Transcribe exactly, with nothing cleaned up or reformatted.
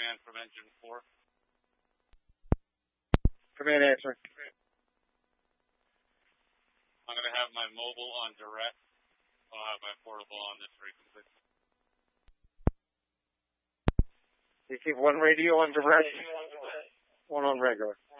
command from engine four. Command answer. I'm going to have my mobile on direct. I'll have my portable on this frequency. You keep one radio on direct, one on regular.